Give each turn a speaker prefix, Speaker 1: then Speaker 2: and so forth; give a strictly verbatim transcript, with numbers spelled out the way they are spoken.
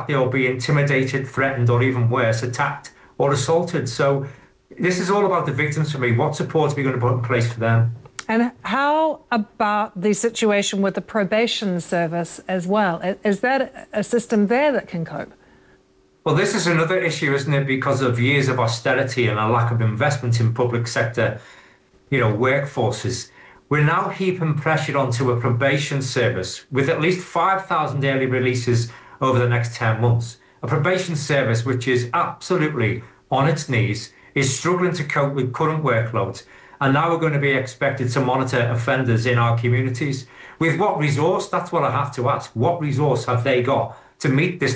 Speaker 1: that they'll be intimidated, threatened, or even worse, attacked or assaulted. So this is all about the victims for me. What support are we going to put in place for them?
Speaker 2: And how about the situation with the probation service as well? Is that a system there that can cope?
Speaker 1: Well, this is another issue, isn't it? Because of years of austerity and a lack of investment in public sector, you know, workforces. We're now heaping pressure onto a probation service with at least five thousand early releases over the next ten months. A probation service which is absolutely on its knees, is struggling to cope with current workloads, and now we're going to be expected to monitor offenders in our communities. With what resource? That's what I have to ask. What resource have they got to meet this